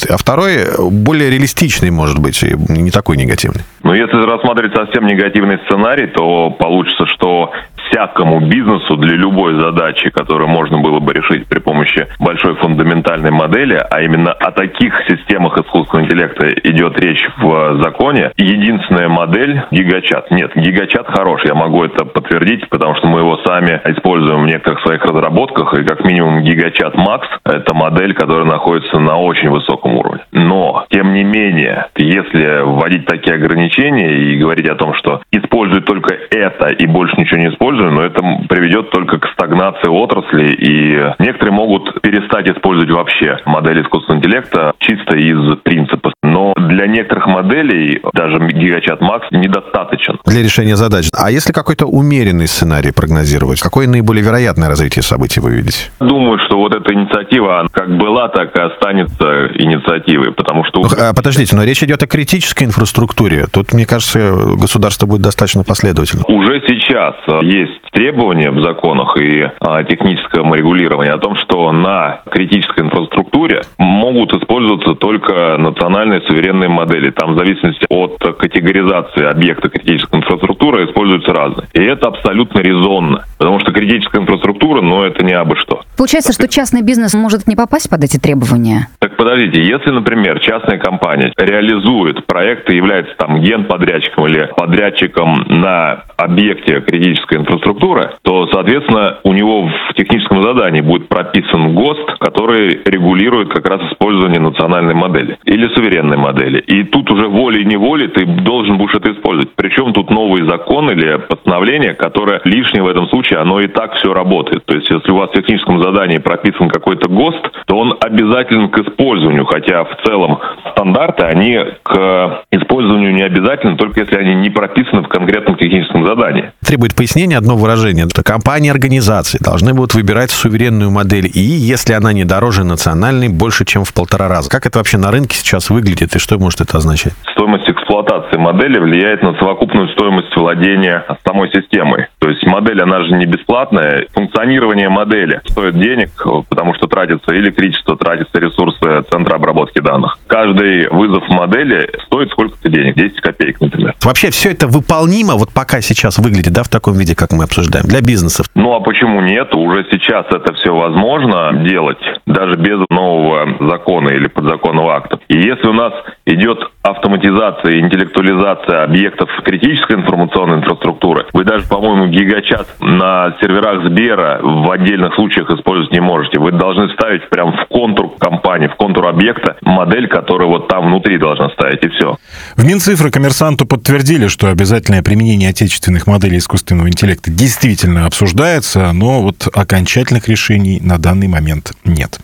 а второй более реалистичный, может быть, и не такой негативный. Но если рассматривать совсем негативный сценарий, то получится, что всякому бизнесу для любой задачи, которую можно было бы решить при помощи большой фундаментальной модели, а именно о таких системах искусственного интеллекта идет речь в законе, единственная модель — гигачат. Нет, гигачат хорош, я могу это подтвердить, потому что мы его сами используем в некоторых своих разработках, и как минимум гигачат Макс — это модель, которая находится на очень высоком уровне. Но, тем не менее, если вводить такие ограничения и говорить о том, что используй только это и больше ничего не используй, но это приведет только к стагнации отрасли, и некоторые могут перестать использовать вообще модели искусственного интеллекта чисто из принципа. Но для некоторых моделей даже гигачат Макс недостаточен. Для решения задач. А если какой-то умеренный сценарий прогнозировать, какое наиболее вероятное развитие событий вы видите? Думаю, что вот эта инициатива, она как была, так и останется инициативой, потому что... Подождите, но речь идет о критической инфраструктуре. Тут, мне кажется, государство будет достаточно последовательно. Уже сейчас есть требования в законах и техническом регулировании о том, что на критической инфраструктуре могут использоваться только национальные суверенные модели. Там в зависимости от категоризации объекта критической инфраструктуры используются разные. И это абсолютно резонно, потому что критическая инфраструктура, это не абы что. Получается, что частный бизнес может не попасть под эти требования? Так подождите, если, например, частная компания реализует проект и является генподрядчиком или подрядчиком на объекте критической инфраструктуры, то, соответственно, у него в техническом задании будет прописан ГОСТ, который регулирует как раз использование национальной модели или суверенной модели. И тут уже волей-неволей ты должен будешь это использовать. Причем тут новый закон или постановление, которое лишнее в этом случае, оно и так все работает. То есть, если у вас в техническом задании прописан какой-то ГОСТ, то он обязателен к использованию, хотя в целом стандарты, они к использованию не обязательны, только если они не прописаны в конкретном техническом задании. Требует пояснения одно выражение. Это компании, организации должны будут выбирать суверенную модель, и если она не дороже национальной, больше, чем в 1,5 раза. Как это вообще на рынке сейчас выглядит, и что может это означать? Стоимость эксплуатации модели влияет на совокупную стоимость владения самой системой. То есть модель, она же не бесплатная. Функционирование модели стоит денег, потому что тратится электричество, тратятся ресурсы центра обработки данных. Каждый вызов модели стоит сколько-то денег, 10 копеек, например. Вообще все это выполнимо, пока сейчас выглядит, в таком виде, как мы обсуждаем, для бизнесов? А почему нет? Уже сейчас это все возможно делать, даже без нового закона или подзаконного акта. И если у нас идет автоматизация и интеллектуализация объектов критической информационной инфраструктуры, вы даже, по-моему, гигачат на серверах Сбера в отдельных случаях использовать не можете. Вы должны ставить прямо в контур компании, в контур объекта модель, которая там внутри должна стоять, и все. В Минцифры «Коммерсанту» подтвердили, что обязательное применение отечественных моделей искусственного интеллекта действительно обсуждается, но окончательных решений на данный момент нет.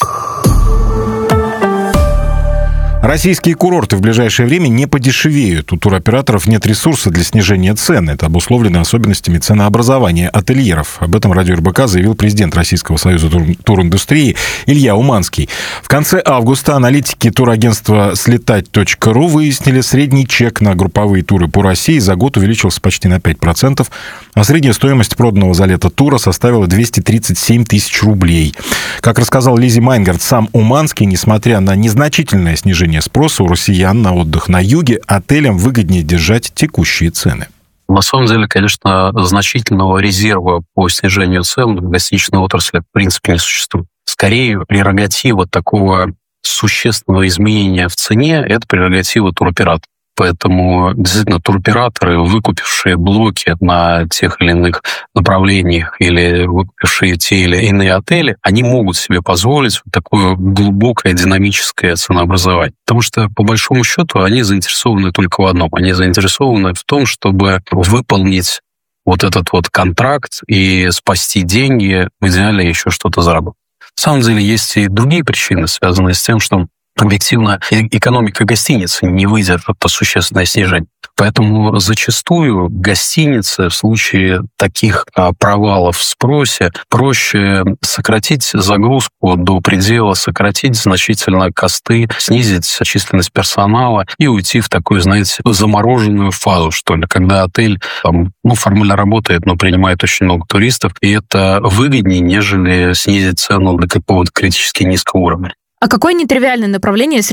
Российские курорты в ближайшее время не подешевеют. У туроператоров нет ресурса для снижения цен. Это обусловлено особенностями ценообразования ательеров. Об этом радио РБК заявил президент Российского союза туриндустрии Илья Уманский. В конце августа аналитики турагентства слетать.ру выяснили, средний чек на групповые туры по России за год увеличился почти на 5%, а средняя стоимость проданного за лето тура составила 237 тысяч рублей. Как рассказал Лизи Майнгард сам Уманский, несмотря на незначительное снижение спроса у россиян на отдых на юге, отелям выгоднее держать текущие цены. На самом деле, конечно, значительного резерва по снижению цен в гостиничной отрасли в принципе не существует. Скорее, прерогатива такого существенного изменения в цене — это прерогатива туроператора. Поэтому, действительно, туроператоры, выкупившие блоки на тех или иных направлениях или выкупившие те или иные отели, они могут себе позволить такое глубокое динамическое ценообразование. Потому что, по большому счету, они заинтересованы только в одном. Они заинтересованы в том, чтобы выполнить этот контракт и спасти деньги, в идеале еще что-то заработать. На самом деле, есть и другие причины, связанные с тем, что объективно экономика гостиницы не выдержит существенное снижение. Поэтому зачастую гостиницы в случае таких провалов в спросе проще сократить загрузку до предела, сократить значительно косты, снизить численность персонала и уйти в такую, замороженную фазу, что ли, когда отель формально работает, но принимает очень много туристов, и это выгоднее, нежели снизить цену до какого-то критически низкого уровня. А какое нетривиальное направление